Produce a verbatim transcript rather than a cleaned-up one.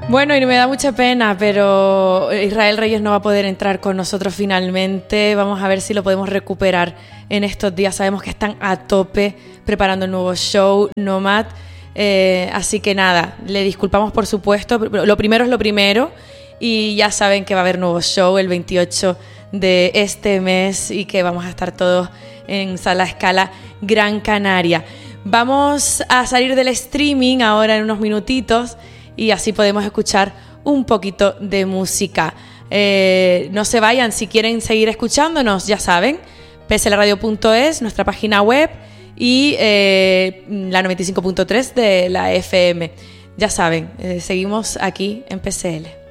Bueno, y me da mucha pena, pero Israel Reyes no va a poder entrar con nosotros finalmente. Vamos a ver si lo podemos recuperar en estos días. Sabemos que están a tope preparando el nuevo show, Nomad. Eh, así que nada, le disculpamos por supuesto. Lo primero es lo primero. Y ya saben que va a haber nuevo show el veintiocho de este mes y que vamos a estar todos en Sala Scala Gran Canaria. Vamos a salir del streaming ahora en unos minutitos y así podemos escuchar un poquito de música. Eh, no se vayan, si quieren seguir escuchándonos, ya saben, p s l radio punto es, nuestra página web, y eh, la noventa y cinco punto tres de la F M. Ya saben, eh, seguimos aquí en P S L.